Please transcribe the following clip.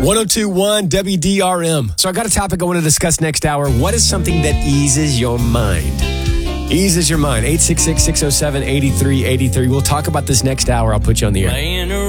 1021 WDRM. So I got a topic I want to discuss next hour. What is something that eases your mind? Eases your mind. 866-607-8383. We'll talk about this next hour. I'll put you on the air.